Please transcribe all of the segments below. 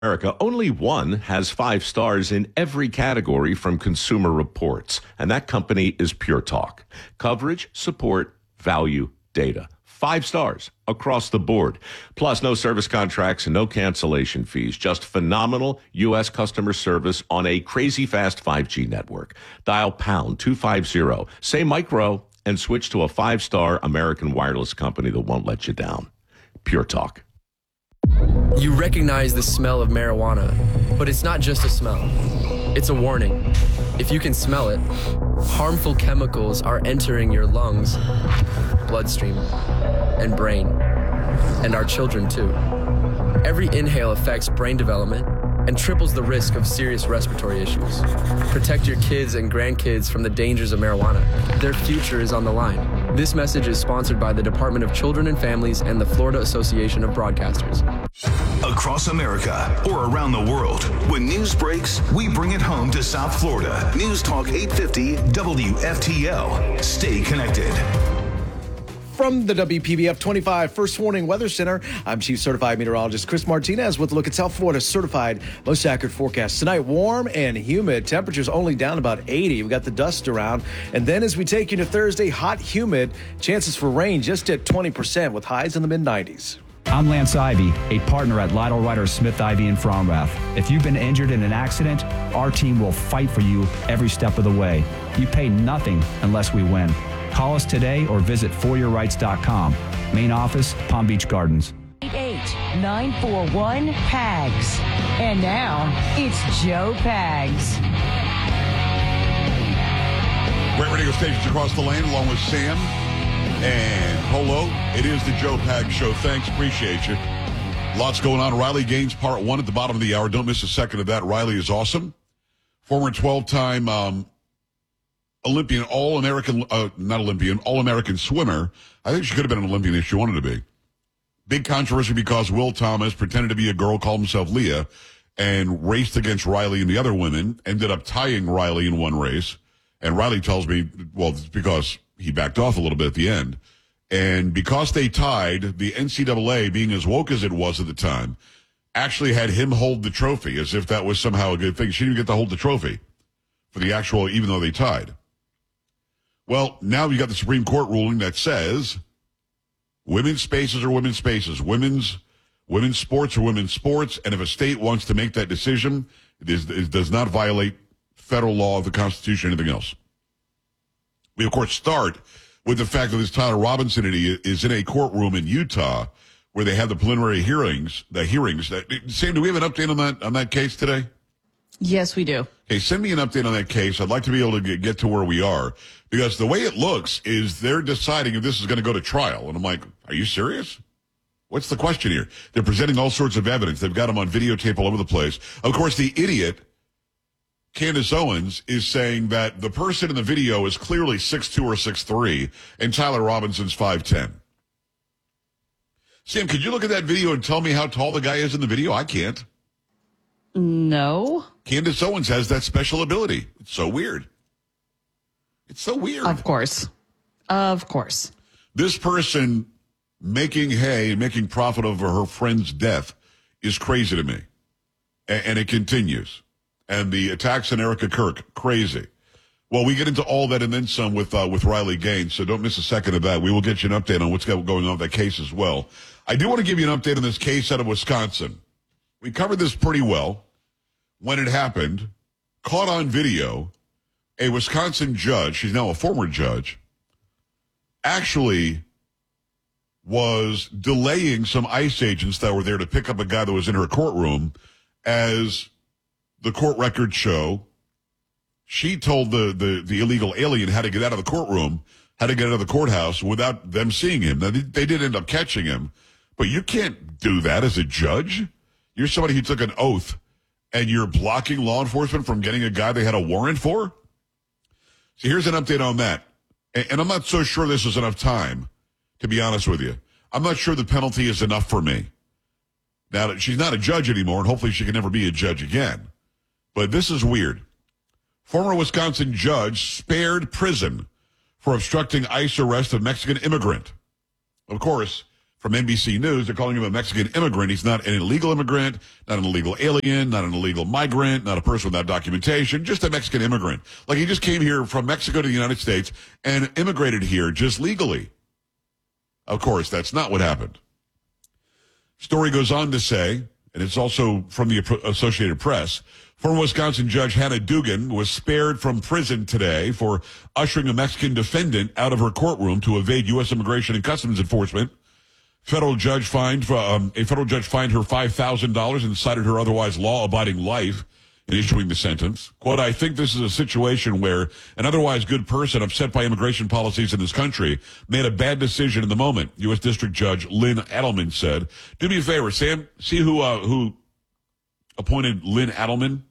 America, only one has 5 stars in every category from Consumer Reports, and that company is Pure Talk. Coverage, support, value, data. 5 stars across the board. Plus, no service contracts and no cancellation fees. Just phenomenal U.S. customer service on a crazy fast 5G network. Dial pound 250, say micro, and switch to a 5-star American wireless company that won't let you down. Pure Talk. You recognize the smell of marijuana, but it's not just a smell. It's a warning. If you can smell it, harmful chemicals are entering your lungs, bloodstream, and brain, and our children too. Every inhale affects brain development and triples the risk of serious respiratory issues. Protect your kids and grandkids from the dangers of marijuana. Their future is on the line. This message is sponsored by the Department of Children and Families and the Florida Association of Broadcasters. Across America or around the world, when news breaks, we bring it home to South Florida. News Talk 850 WFTL. Stay connected. From the WPBF 25 First Warning Weather Center, I'm Chief Certified Meteorologist Chris Martinez with a look at South Florida's certified most accurate forecast. Tonight, warm and humid. Temperatures only down about 80. We've got the dust around. And then as we take you to Thursday, hot, humid. Chances for rain just at 20% with highs in the mid-90s. I'm Lance Ivy, a partner at Lytle Ryder Smith Ivy in Fromrath. If you've been injured in an accident, our team will fight for you every step of the way. You pay nothing unless we win. Call us today or visit foryourrights.com. Main office, Palm Beach Gardens. 88941-PAGS. And now, it's Joe Pags. Great radio stations across the land, along with Sam and Polo. It is the Joe Pags Show. Thanks, appreciate you. Lots going on. Riley Gaines, part 1 at the bottom of the hour. Don't miss a second of that. Riley is awesome. Former 12-time Olympian, All-American, All-American swimmer. I think she could have been an Olympian if she wanted to be. Big controversy because Will Thomas pretended to be a girl, called himself Leah, and raced against Riley and the other women, ended up tying Riley in one race. And Riley tells me, well, it's because he backed off a little bit at the end. And because they tied, the NCAA, being as woke as it was at the time, actually had him hold the trophy as if that was somehow a good thing. She didn't even get to hold the trophy for the actual, even though they tied. Well, now you got the Supreme Court ruling that says women's spaces are women's spaces. Women's sports are women's sports. And if a state wants to make that decision, it does not violate federal law, the Constitution, anything else. We, of course, start with the fact that this Tyler Robinson is in a courtroom in Utah where they have the preliminary hearings. Sam, do we have an update on that case today? Yes, we do. Hey, send me an update on that case. I'd like to be able to get to where we are, because the way it looks is they're deciding if this is going to go to trial. And I'm like, are you serious? What's the question here? They're presenting all sorts of evidence. They've got them on videotape all over the place. Of course, the idiot, Candace Owens, is saying that the person in the video is clearly 6'2" or 6'3", and Tyler Robinson's 5'10". Sam, could you look at that video and tell me how tall the guy is in the video? I can't. No. Candace Owens has that special ability. It's so weird. It's so weird. Of course. Of course. This person making hay and making profit over her friend's death is crazy to me. And it continues. And the attacks on Erica Kirk, crazy. Well, we get into all that and then some with Riley Gaines, so don't miss a second of that. We will get you an update on what's going on with that case as well. I do want to give you an update on this case out of Wisconsin. We covered this pretty well when it happened. Caught on video, a Wisconsin judge, she's now a former judge, actually was delaying some ICE agents that were there to pick up a guy that was in her courtroom. As the court records show, she told the illegal alien how to get out of the courtroom, how to get out of the courthouse without them seeing him. Now, they did end up catching him, but you can't do that as a judge. You're somebody who took an oath, and you're blocking law enforcement from getting a guy they had a warrant for? So here's an update on that. And I'm not so sure this is enough time, to be honest with you. I'm not sure the penalty is enough for me. Now, that she's not a judge anymore, and hopefully she can never be a judge again. But this is weird. Former Wisconsin judge spared prison for obstructing ICE arrest of Mexican immigrant. Of course, from NBC News. They're calling him a Mexican immigrant. He's not an illegal immigrant, not an illegal alien, not an illegal migrant, not a person without documentation, just a Mexican immigrant. Like he just came here from Mexico to the United States and immigrated here just legally. Of course, that's not what happened. Story goes on to say, and it's also from the Associated Press, former Wisconsin Judge Hannah Dugan was spared from prison today for ushering a Mexican defendant out of her courtroom to evade U.S. Immigration and Customs Enforcement. A federal judge fined her $5,000 and cited her otherwise law-abiding life in issuing the sentence. Quote, I think this is a situation where an otherwise good person upset by immigration policies in this country made a bad decision in the moment, U.S. District Judge Lynn Adelman said. Do me a favor, Sam, see who appointed Lynn Adelman?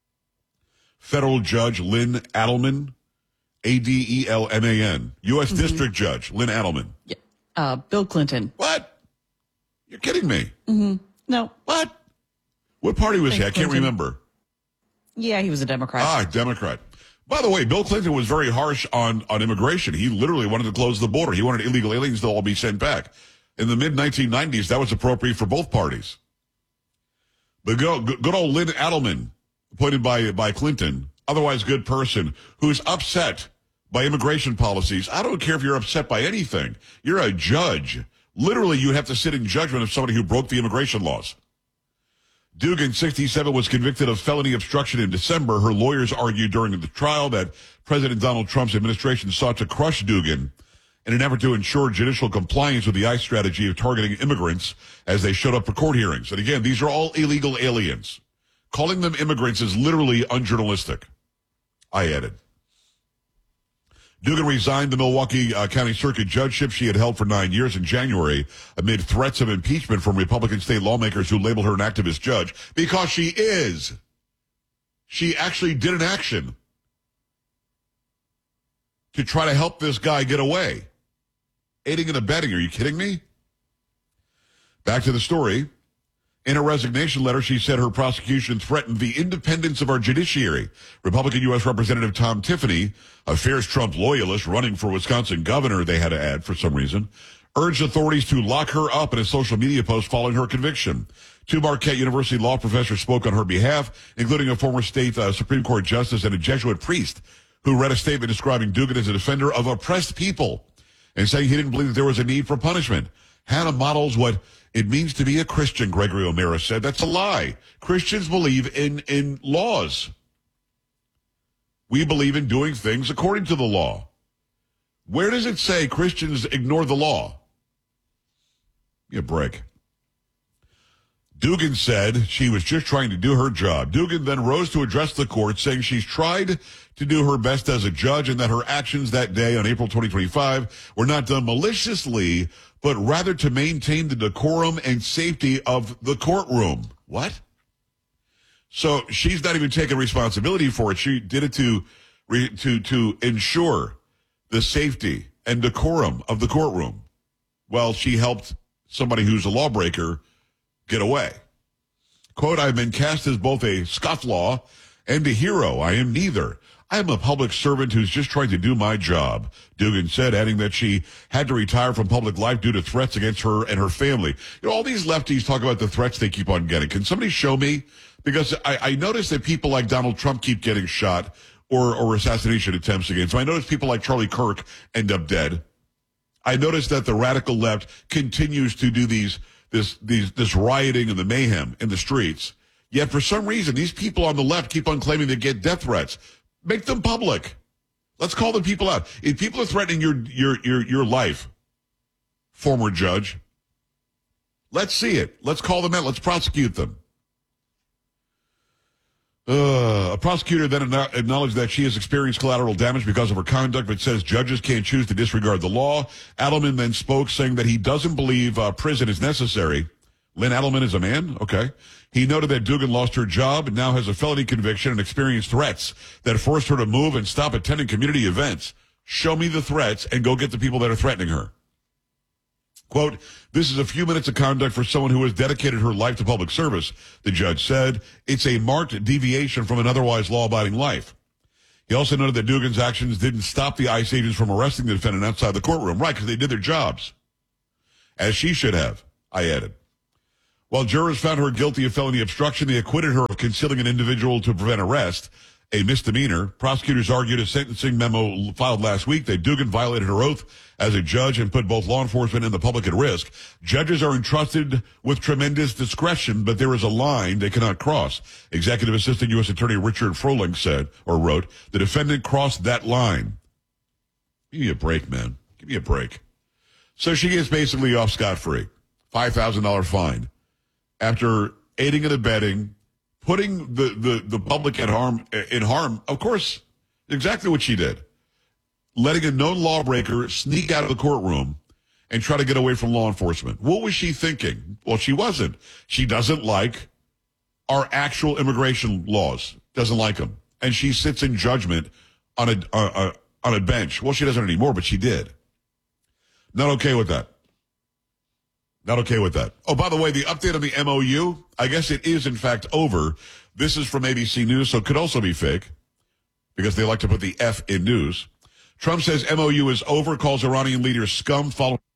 Federal Judge Lynn Adelman, Adelman, U.S. District Judge Lynn Adelman. Yeah. Bill Clinton. What? You're kidding me. No. What? What party was he? I can't remember. Yeah, he was a Democrat. Democrat. By the way, Bill Clinton was very harsh on immigration. He literally wanted to close the border. He wanted illegal aliens to all be sent back. In the mid-1990s, that was appropriate for both parties. But good old Lynn Adelman, appointed by Clinton, otherwise good person, who's upset by immigration policies. I don't care if you're upset by anything. You're a judge. Literally, you have to sit in judgment of somebody who broke the immigration laws. Dugan, 67, was convicted of felony obstruction in December. Her lawyers argued during the trial that President Donald Trump's administration sought to crush Dugan in an effort to ensure judicial compliance with the ICE strategy of targeting immigrants as they showed up for court hearings. And again, these are all illegal aliens. Calling them immigrants is literally unjournalistic, I added. Dugan resigned the Milwaukee County Circuit judgeship she had held for 9 years in January amid threats of impeachment from Republican state lawmakers who labeled her an activist judge because she is. She actually did an action to try to help this guy get away. Aiding and abetting. Are you kidding me? Back to the story. In a resignation letter, she said her prosecution threatened the independence of our judiciary. Republican U.S. Representative Tom Tiffany, a fierce Trump loyalist running for Wisconsin governor, they had to add for some reason, urged authorities to lock her up in a social media post following her conviction. Two Marquette University law professors spoke on her behalf, including a former state Supreme Court justice and a Jesuit priest who read a statement describing Dugan as a defender of oppressed people and saying he didn't believe that there was a need for punishment. Hannah models what it means to be a Christian, Gregory O'Meara said. That's a lie. Christians believe in laws. We believe in doing things according to the law. Where does it say Christians ignore the law? Give me a break. Dugan said she was just trying to do her job. Dugan then rose to address the court, saying she's tried to do her best as a judge and that her actions that day on April 2025 were not done maliciously, but rather to maintain the decorum and safety of the courtroom. What? So she's not even taking responsibility for it. She did it to ensure the safety and decorum of the courtroom while she helped somebody who's a lawbreaker get away. Quote, I've been cast as both a scofflaw and a hero. I am neither. I am a public servant who's just trying to do my job, Dugan said, adding that she had to retire from public life due to threats against her and her family. You know, all these lefties talk about the threats they keep on getting. Can somebody show me? Because I notice that people like Donald Trump keep getting shot or assassination attempts against them. I notice people like Charlie Kirk end up dead. I notice that the radical left continues to do this rioting and the mayhem in the streets. Yet for some reason, these people on the left keep on claiming they get death threats. Make them public. Let's call the people out. If people are threatening your life, former judge, let's see it. Let's call them out. Let's prosecute them. A prosecutor then acknowledged that she has experienced collateral damage because of her conduct, but says judges can't choose to disregard the law. Adelman then spoke, saying that he doesn't believe prison is necessary. Lynn Adelman is a man? Okay. He noted that Dugan lost her job and now has a felony conviction and experienced threats that forced her to move and stop attending community events. Show me the threats and go get the people that are threatening her. Quote, this is a few minutes of conduct for someone who has dedicated her life to public service, the judge said. It's a marked deviation from an otherwise law-abiding life. He also noted that Dugan's actions didn't stop the ICE agents from arresting the defendant outside the courtroom. Right, because they did their jobs. as she should have, I added. While jurors found her guilty of felony obstruction, they acquitted her of concealing an individual to prevent arrest, a misdemeanor. Prosecutors argued a sentencing memo filed last week that Dugan violated her oath as a judge and put both law enforcement and the public at risk. Judges are entrusted with tremendous discretion, but there is a line they cannot cross. Executive Assistant U.S. Attorney Richard Froling said, or wrote, the defendant crossed that line. Give me a break, man. Give me a break. So she gets basically off scot-free. $5,000 fine. After aiding and abetting, putting the public in harm, of course, exactly what she did. Letting a known lawbreaker sneak out of the courtroom and try to get away from law enforcement. What was she thinking? Well, she wasn't. She doesn't like our actual immigration laws. Doesn't like them. And she sits in judgment on a bench. Well, she doesn't anymore, but she did. Not okay with that. Not okay with that. Oh, by the way, the update on the MOU, I guess it is, in fact, over. This is from ABC News, so it could also be fake because they like to put the F in news. Trump says MOU is over, calls Iranian leader scum following